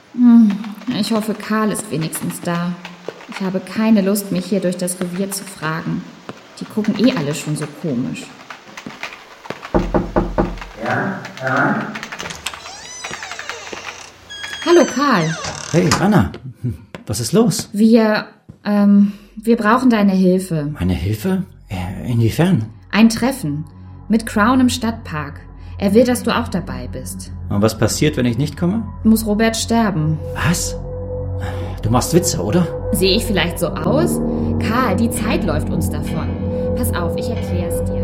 Ich hoffe, Karl ist wenigstens da. Ich habe keine Lust, mich hier durch das Revier zu fragen. Die gucken alle schon so komisch. Ja, herein. Hallo, Karl. Hey, Anna. Was ist los? Wir brauchen deine Hilfe. Meine Hilfe? Inwiefern? Ein Treffen. Mit Crown im Stadtpark. Er will, dass du auch dabei bist. Und was passiert, wenn ich nicht komme? Muss Robert sterben. Was? Du machst Witze, oder? Sehe ich vielleicht so aus? Karl, die Zeit läuft uns davon. Pass auf, ich erklär's dir.